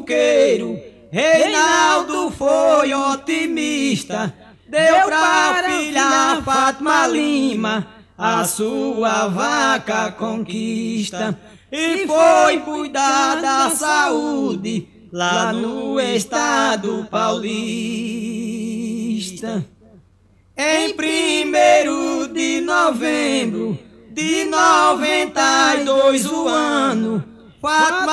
coqueiro. Reinaldo foi otimista, deu pra filha Fátima Lima a sua vaca conquista e foi cuidar da saúde lá no estado paulista. Em 1º de novembro de 92 o ano, Fátima